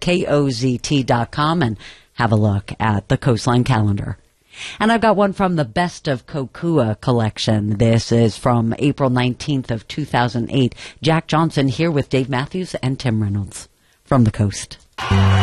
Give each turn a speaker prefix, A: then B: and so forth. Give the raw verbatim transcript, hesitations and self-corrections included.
A: K O Z T dot com, and have a look at the Coastline calendar. And I've got one from the Best of Kokua collection. This is from April nineteenth of two thousand eight. Jack Johnson here with Dave Matthews and Tim Reynolds from the coast.